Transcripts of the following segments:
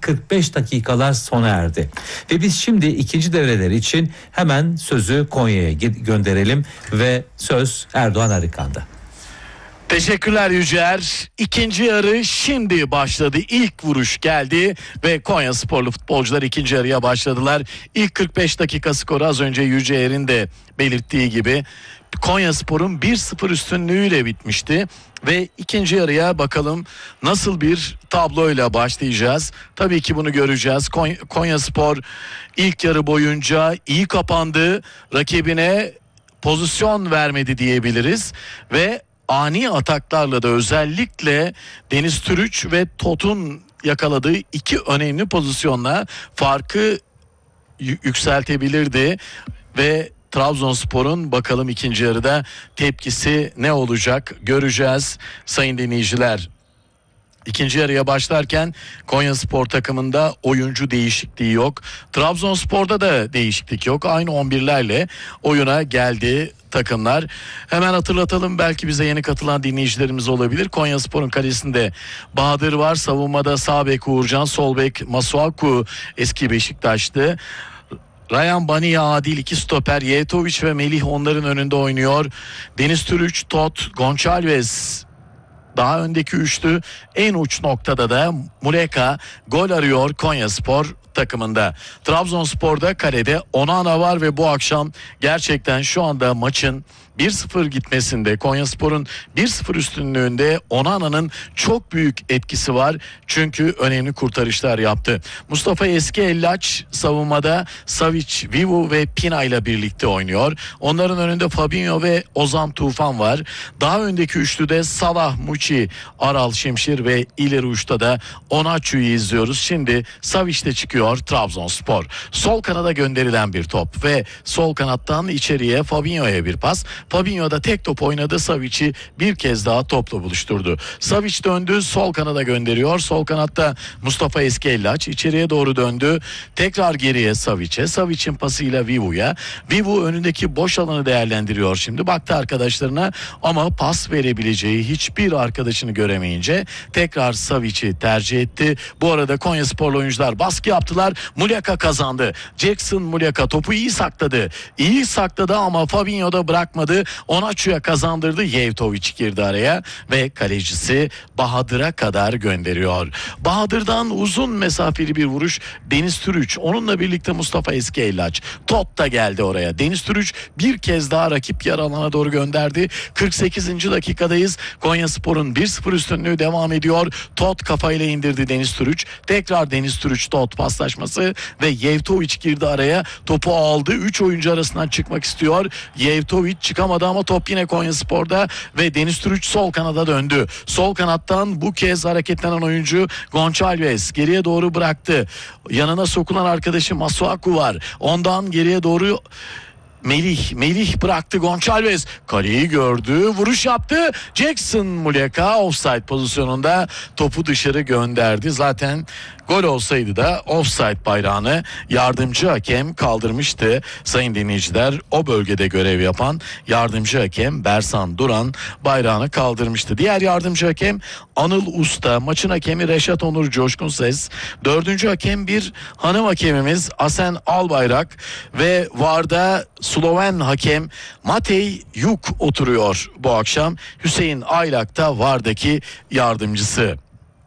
45 dakikalar sona erdi. Ve biz şimdi ikinci devreler için hemen sözü Konya'ya gönderelim ve söz Erdoğan Arıkan'da. Teşekkürler Yücer. İkinci yarı şimdi başladı. İlk vuruş geldi ve Konya sporlu futbolcular ikinci yarıya başladılar. İlk 45 dakika skoru az önce Yücer'in de belirttiği gibi Konya Spor'un 1-0 üstünlüğüyle bitmişti. Ve ikinci yarıya bakalım nasıl bir tabloyla başlayacağız. Tabii ki bunu göreceğiz. Konya Spor ilk yarı boyunca iyi kapandı. Rakibine pozisyon vermedi diyebiliriz. Ve ani ataklarla da özellikle Deniz Türüç ve Tot'un yakaladığı iki önemli pozisyonla farkı yükseltebilirdi. Ve Trabzonspor'un bakalım ikinci yarıda tepkisi ne olacak göreceğiz sayın dinleyiciler. İkinci yarıya başlarken Konyaspor takımında oyuncu değişikliği yok. Trabzonspor'da da değişiklik yok. Aynı 11'lerle oyuna geldi takımlar. Hemen hatırlatalım, belki bize yeni katılan dinleyicilerimiz olabilir. Konyaspor'un kalesinde Bahadır var. Savunmada sağ bek Uğurcan, sol bek Masuaku eski Beşiktaş'tı. Ryan Baniya, Adil, iki stoper Yetoviç ve Melih onların önünde oynuyor. Deniz Türüç, Tot, Gonçalves daha öndeki üçlü, en uç noktada da Muleka gol arıyor Konyaspor takımında. Trabzonspor'da kalede Onana var ve bu akşam gerçekten şu anda maçın 1-0 gitmesinde, Konyaspor'un 1-0 üstünlüğünde Onana'nın çok büyük etkisi var. Çünkü önemli kurtarışlar yaptı. Mustafa Eski-Ellaç savunmada Savic, Vivu ve Pina ile birlikte oynuyor. Onların önünde Fabinho ve Ozan Tufan var. Daha öndeki üçlüde Salah, Muçi, Aral Şimşir ve ileri uçta da Onaçu'yu izliyoruz. Şimdi Savic'te çıkıyor Trabzonspor. Sol kanada gönderilen bir top ve sol kanattan içeriye Fabinho'ya bir pas. Fabinho da tek top oynadı. Savic'i bir kez daha topla buluşturdu. Savic döndü, sol kanada gönderiyor. Sol kanatta Mustafa Eski-Ellaç içeriye doğru döndü. Tekrar geriye Savic'e. Savic'in pasıyla Vivu'ya. Vivu önündeki boş alanı değerlendiriyor şimdi. Baktı arkadaşlarına ama pas verebileceği hiçbir arkadaşını göremeyince tekrar Savic'i tercih etti. Bu arada Konyasporlu oyuncular baskı yaptılar. Muleka kazandı. Jackson Muleka topu iyi sakladı. İyi sakladı ama Fabinho da bırakmadı. Onaçu'ya kazandırdı. Yevtoviç girdi araya ve kalecisi Bahadır'a kadar gönderiyor. Bahadır'dan uzun mesafeli bir vuruş Deniz Türüç. Onunla birlikte Mustafa Eski-Ellaç. Tot da geldi oraya. Deniz Türüç bir kez daha rakip yarı alana doğru gönderdi. 48. dakikadayız. Konyaspor'un 1-0 üstünlüğü devam ediyor. Tot kafayla indirdi Deniz Türüç. Tekrar Deniz Türüç Tot paslaşması ve Yevtoviç girdi araya. Topu aldı. 3 oyuncu arasından çıkmak istiyor. Yevtoviç çıkamadı ama top yine Konyaspor'da ve Deniz Türüç sol kanada döndü. Sol kanattan bu kez hareketlenen oyuncu Gonçalves geriye doğru bıraktı. Yanına sokulan arkadaşı Masuaku var. Ondan geriye doğru Melih bıraktı. Gonçalves kaleyi gördü, vuruş yaptı. Jackson Muleka offside pozisyonunda topu dışarı gönderdi. Zaten gol olsaydı da offside bayrağını yardımcı hakem kaldırmıştı. Sayın dinleyiciler, o bölgede görev yapan yardımcı hakem Bersan Duran bayrağını kaldırmıştı. Diğer yardımcı hakem Anıl Usta, maçın hakemi Reşat Onur Coşkun Ses, dördüncü hakem bir hanım hakemimiz Asen Albayrak ve VAR'da Sloven hakem Matej Yuk oturuyor bu akşam. Hüseyin Aylak da VAR'daki yardımcısı.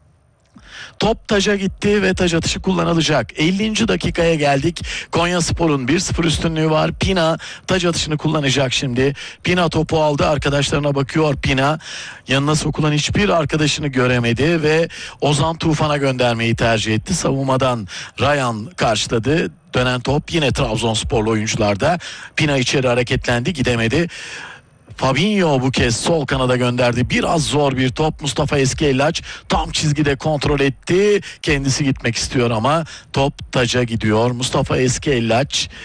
Top taca gitti ve taç atışı kullanılacak. 50. dakikaya geldik. Konyaspor'un 1-0 üstünlüğü var. Pina taç atışını kullanacak şimdi. Pina topu aldı. Arkadaşlarına bakıyor Pina. Yanına sokulan hiçbir arkadaşını göremedi ve Ozan Tufan'a göndermeyi tercih etti. Savunmadan Ryan karşıladı. Dönen top yine Trabzonsporlu oyuncularda. Pina içeri hareketlendi, gidemedi. Fabinho bu kez sol kanada gönderdi. Biraz zor bir top. Mustafa Eski-Ellaç tam çizgide kontrol etti. Kendisi gitmek istiyor ama top taca gidiyor. Mustafa Eski-Ellaç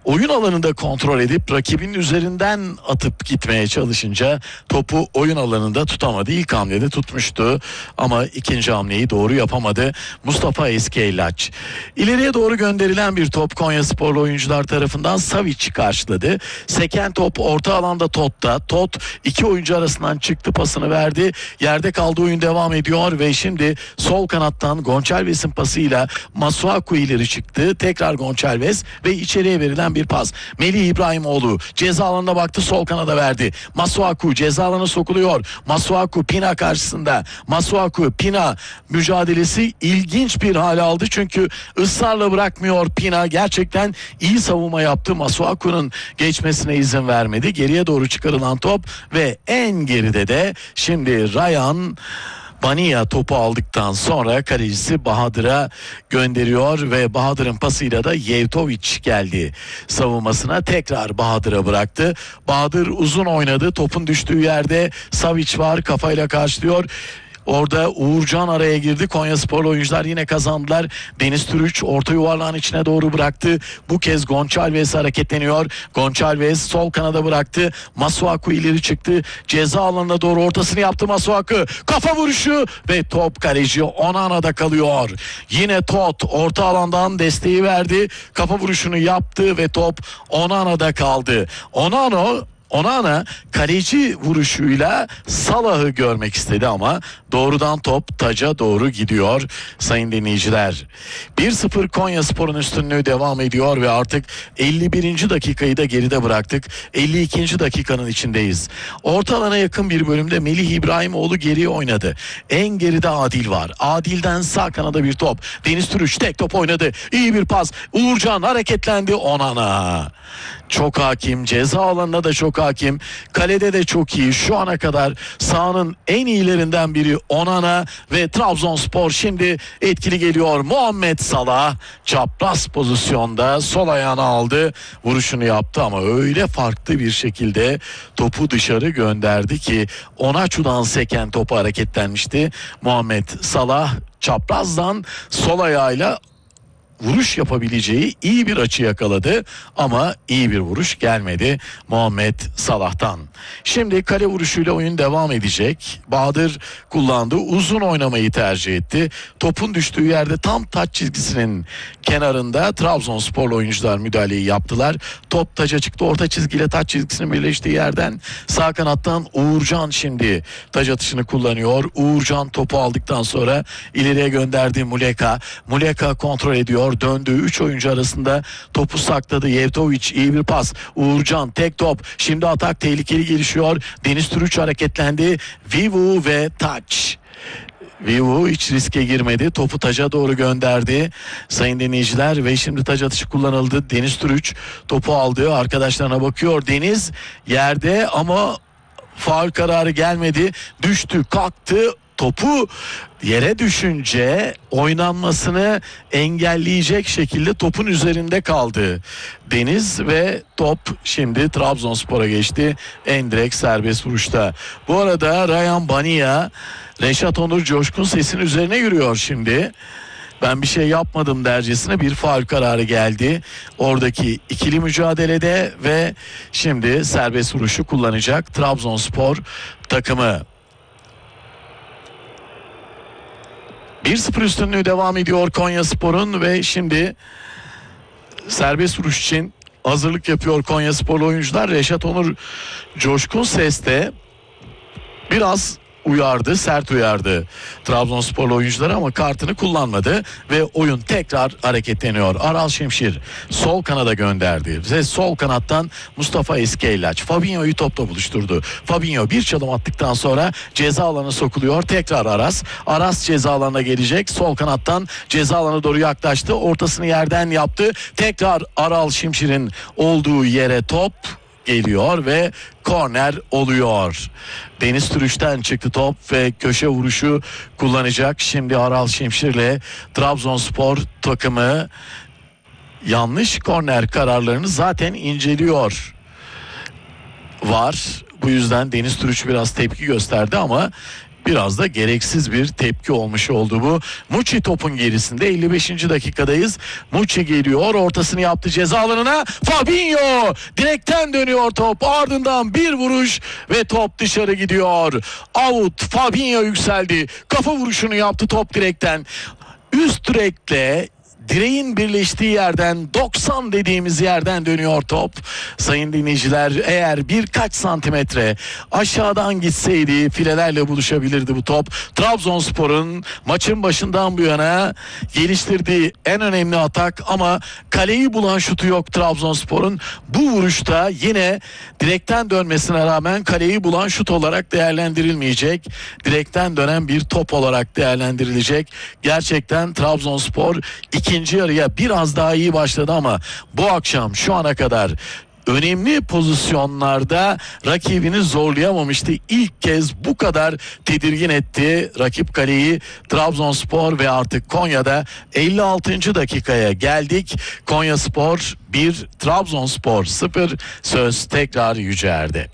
oyun alanında kontrol edip rakibinin üzerinden atıp gitmeye çalışınca topu oyun alanında tutamadı. İlk hamlede tutmuştu ama ikinci hamleyi doğru yapamadı Mustafa Eskeylaç. İleriye doğru gönderilen bir top Konyasporlu oyuncular tarafından Savic karşıladı. Seken top orta alanda Tott'ta. Tot iki oyuncu arasından çıktı, pasını verdi. Yerde kaldı, oyun devam ediyor ve şimdi sol kanattan Gonçalves'in pasıyla Masuaku ileri çıktı. Tekrar Gonçalves ve içeriye verilen bir pas. Melih İbrahimoğlu ceza alanına baktı, sol kanada verdi. Masuaku ceza alanına sokuluyor. Masuaku Pina karşısında. Masuaku Pina mücadelesi ilginç bir hale aldı çünkü ısrarla bırakmıyor Pina. Gerçekten iyi savunma yaptı. Masuaku'nun geçmesine izin vermedi. Geriye doğru çıkarılan top ve en geride de şimdi Ryan Bania topu aldıktan sonra kalecisi Bahadır'a gönderiyor ve Bahadır'ın pasıyla da Yevtovic geldi savunmasına, tekrar Bahadır'a bıraktı. Bahadır uzun oynadı, topun düştüğü yerde Savic var, kafayla karşılıyor. Orada Uğurcan araya girdi. Konyasporlu oyuncular yine kazandılar. Deniz Türüç orta yuvarlağın içine doğru bıraktı. Bu kez Gonçalves hareketleniyor. Gonçalves sol kanada bıraktı. Masuaku ileri çıktı. Ceza alanına doğru ortasını yaptı Masuaku. Kafa vuruşu ve top kaleci Onana'da kalıyor. Yine Tot orta alandan desteği verdi. Kafa vuruşunu yaptı ve top Onana'da kaldı. Onana kaleci vuruşuyla Salah'ı görmek istedi ama doğrudan top taca doğru gidiyor sayın dinleyiciler. 1-0 Konyaspor'un üstünlüğü devam ediyor ve artık 51. dakikayı da geride bıraktık. 52. dakikanın içindeyiz. Orta alana yakın bir bölümde Melih İbrahimoğlu geriye oynadı. En geride Adil var. Adil'den sağ kanada bir top. Deniz Türüç tek top oynadı. İyi bir pas. Uğurcan hareketlendi. Onana çok hakim, ceza alanında da çok hakim, kalede de çok iyi. Şu ana kadar sahanın en iyilerinden biri Onana ve Trabzonspor şimdi etkili geliyor. Muhammed Salah çapraz pozisyonda sol ayağını aldı, vuruşunu yaptı ama öyle farklı bir şekilde topu dışarı gönderdi ki Onaçu'dan seken topu hareketlenmişti. Muhammed Salah çaprazdan sol ayağıyla vuruş yapabileceği iyi bir açı yakaladı ama iyi bir vuruş gelmedi Muhammed Salah'tan. Şimdi kale vuruşuyla oyun devam edecek. Bahadır kullandı. Uzun oynamayı tercih etti. Topun düştüğü yerde tam taç çizgisinin kenarında Trabzonsporlu oyuncular müdahaleyi yaptılar. Top taca çıktı. Orta çizgiyle taç çizgisinin birleştiği yerden sağ kanattan Uğurcan şimdi taç atışını kullanıyor. Uğurcan topu aldıktan sonra ileriye gönderdi Muleka. Muleka kontrol ediyor. Döndü. 3 oyuncu arasında topu sakladı. Yevtovic iyi bir pas. Uğurcan tek top. Şimdi atak tehlikeli gelişiyor. Deniz Türüç hareketlendi. Vivu ve taç. Vivu hiç riske girmedi. Topu taca doğru gönderdi sayın dinleyiciler ve şimdi taç atışı kullanıldı. Deniz Türüç topu aldı. Arkadaşlarına bakıyor. Deniz yerde ama faul kararı gelmedi. Düştü, kalktı. Topu yere düşünce oynanmasını engelleyecek şekilde topun üzerinde kaldı Deniz ve top şimdi Trabzonspor'a geçti en direkt serbest vuruşta. Bu arada Ryan Bania Reşat Onur Coşkun Ses'in üzerine yürüyor şimdi. Ben bir şey yapmadım dercesine bir faul kararı geldi oradaki ikili mücadelede ve şimdi serbest vuruşu kullanacak Trabzonspor takımı. 1-0 üstünlüğü devam ediyor Konyaspor'un ve şimdi serbest vuruş için hazırlık yapıyor Konyasporlu oyuncular. Reşat Onur Coşkun Ses'te biraz uyardı, sert uyardı Trabzonsporlu oyuncular ama kartını kullanmadı ve oyun tekrar hareketleniyor. Aral Şimşir sol kanada gönderdi ve sol kanattan Mustafa Eskeylaç Fabinho'yu topla buluşturdu. Fabinho bir çalım attıktan sonra ceza alanına sokuluyor. Tekrar Aras ceza alanına gelecek. Sol kanattan ceza alanına doğru yaklaştı. Ortasını yerden yaptı. Tekrar Aral Şimşir'in olduğu yere top geliyor ve korner oluyor. Deniz Türüç'ten çıktı top ve köşe vuruşu kullanacak. Şimdi Aral Şimşir'le Trabzonspor takımı yanlış korner kararlarını zaten inceliyor. Bu yüzden Deniz Türüç biraz tepki gösterdi ama biraz da gereksiz bir tepki olmuş oldu bu. Muçi topun gerisinde, 55. dakikadayız. Muçi geliyor, ortasını yaptı ceza alanına. Fabinho direkten dönüyor top, ardından bir vuruş ve top dışarı gidiyor. Out. Fabinho yükseldi, kafa vuruşunu yaptı, top direkten. Üst direkle direğin birleştiği yerden, 90 dediğimiz yerden dönüyor top. Sayın dinleyiciler, eğer birkaç santimetre aşağıdan gitseydi filelerle buluşabilirdi bu top. Trabzonspor'un maçın başından bu yana geliştirdiği en önemli atak, ama kaleyi bulan şutu yok Trabzonspor'un. Bu vuruşta yine direkten dönmesine rağmen kaleyi bulan şut olarak değerlendirilmeyecek. Direkten dönen bir top olarak değerlendirilecek. Gerçekten Trabzonspor İkinci yarıya biraz daha iyi başladı, ama bu akşam şu ana kadar önemli pozisyonlarda rakibini zorlayamamıştı. İlk kez bu kadar tedirgin etti rakip kaleyi Trabzonspor ve artık Konya'da 56. dakikaya geldik. Konyaspor 1, Trabzonspor 0. Söz tekrar Yücer'de.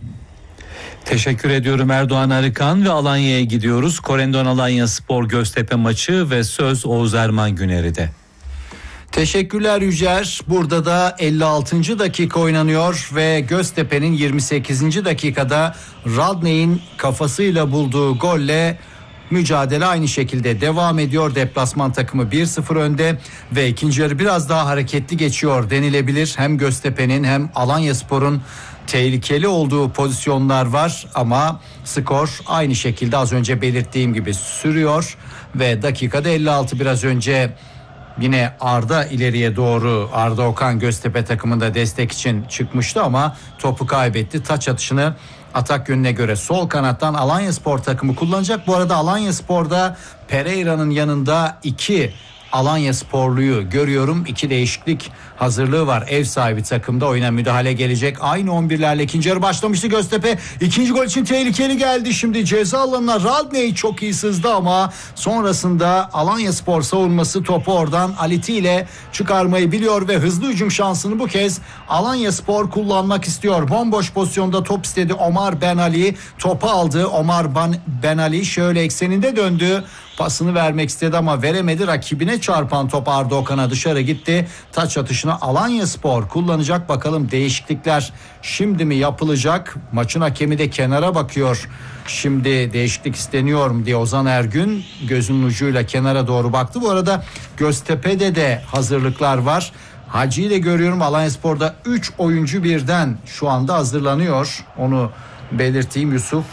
Teşekkür ediyorum Erdoğan Arıkan ve Alanya'ya gidiyoruz. Korendon Alanyaspor Göztepe maçı ve söz Oğuz Erman Güneri'de. Teşekkürler Yücer. Burada da 56. dakika oynanıyor ve Göztepe'nin 28. dakikada Radney'in kafasıyla bulduğu golle mücadele aynı şekilde devam ediyor. Deplasman takımı 1-0 önde ve ikinci yarı biraz daha hareketli geçiyor denilebilir. Hem Göztepe'nin hem Alanyaspor'un tehlikeli olduğu pozisyonlar var, ama skor aynı şekilde az önce belirttiğim gibi sürüyor ve dakikada 56 biraz önce yine Arda ileriye doğru, Arda Okan Göztepe takımında destek için çıkmıştı ama topu kaybetti. Taç atışını atak yönüne göre sol kanattan Alanyaspor takımı kullanacak. Bu arada Alanyaspor'da Pereira'nın yanında 2 Alanyasporluyu görüyorum. 2 değişiklik hazırlığı var. Ev sahibi takımda oyuna müdahale gelecek. Aynı 11'lerle ikinci yarı başlamıştı Göztepe. İkinci gol için tehlikeli geldi. Şimdi ceza alanına Radney çok iyi sızdı, ama sonrasında Alanyaspor savunması topu oradan Aliti ile çıkarmayı biliyor ve hızlı hücum şansını bu kez Alanyaspor kullanmak istiyor. Bomboş pozisyonda top istedi Omar Benali. Topu aldı. Omar Benali şöyle ekseninde döndü. Pasını vermek istedi ama veremedi. Rakibine çarpan top Arda Okan'a dışarı gitti. Taç atışını Alanyaspor kullanacak. Bakalım değişiklikler şimdi mi yapılacak? Maçın hakemi de kenara bakıyor. Şimdi değişiklik isteniyor mu diye Ozan Ergün gözünün ucuyla kenara doğru baktı. Bu arada Göztepe'de de hazırlıklar var. Hacı'yı da görüyorum. Alanyaspor'da 3 oyuncu birden şu anda hazırlanıyor. Onu belirteyim. Yusuf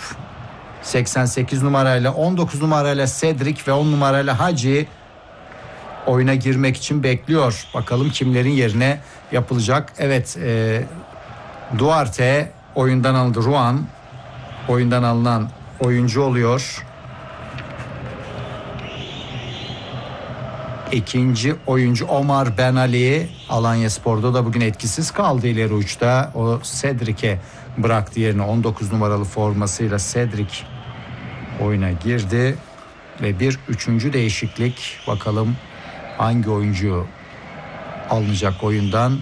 88 numarayla, 19 numarayla Cedric ve 10 numarayla Hacı oyuna girmek için bekliyor. Bakalım kimlerin yerine yapılacak. Evet, Duarte oyundan alındı. Ruan oyundan alınan oyuncu oluyor. İkinci oyuncu Omar Benali Alanyaspor'da da bugün etkisiz kaldı ileri uçta. O Cedric'e bıraktı yerine. 19 numaralı formasıyla Cedric oyuna girdi ve bir üçüncü değişiklik. Bakalım hangi oyuncu alınacak oyundan.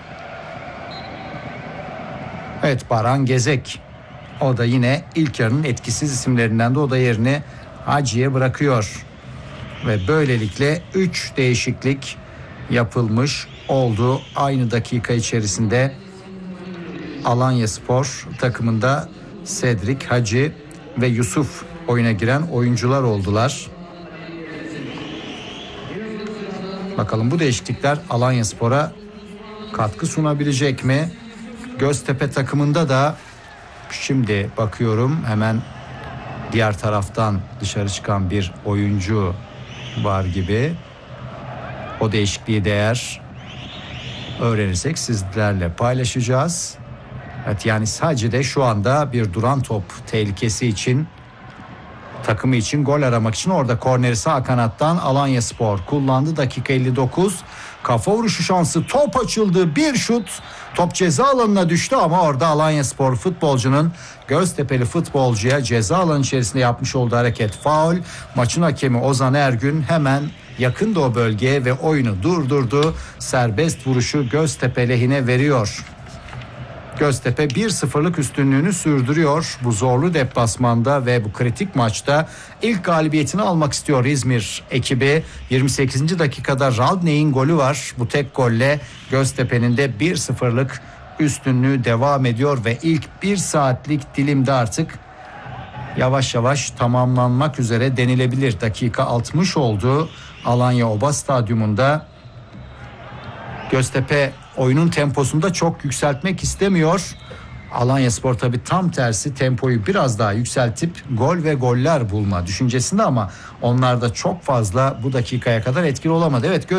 Evet, Baran Gezek. O da yine ilk yarının etkisiz isimlerinden de, o da yerini Hacı'ya bırakıyor. Ve böylelikle 3 değişiklik yapılmış oldu. Aynı dakika içerisinde Alanyaspor takımında Cedric, Hacı ve Yusuf oyuna giren oyuncular oldular. Bakalım bu değişiklikler Alanyaspor'a katkı sunabilecek mi? Göztepe takımında da şimdi bakıyorum, hemen diğer taraftan dışarı çıkan bir oyuncu var gibi. O değişikliği de eğer öğrenirsek sizlerle paylaşacağız. Evet, yani sadece de şu anda bir duran top tehlikesi için, takımı için gol aramak için orada korneri sağ kanattan Alanyaspor kullandı. Dakika 59. Kafa vuruşu şansı, top açıldı, bir şut, top ceza alanına düştü ama orada Alanyaspor futbolcunun Göztepe'li futbolcuya ceza alanı içerisinde yapmış olduğu hareket faul. Maçın hakemi Ozan Ergün hemen yakındı o bölgeye ve oyunu durdurdu. Serbest vuruşu Göztepe lehine veriyor. Göztepe 1-0'lık üstünlüğünü sürdürüyor bu zorlu deplasmanda ve bu kritik maçta ilk galibiyetini almak istiyor İzmir ekibi. 28. dakikada Radney'in golü var. Bu tek golle Göztepe'nin de 1-0'lık üstünlüğü devam ediyor ve ilk 1 saatlik dilimde artık yavaş yavaş tamamlanmak üzere denilebilir. Dakika 60 oldu. Alanya Oba Stadyumunda. Göztepe oyunun temposunda çok yükseltmek istemiyor. Alanyaspor tabii tam tersi, tempoyu biraz daha yükseltip gol ve goller bulma düşüncesinde ama onlar da çok fazla bu dakikaya kadar etkili olamadı. Evet,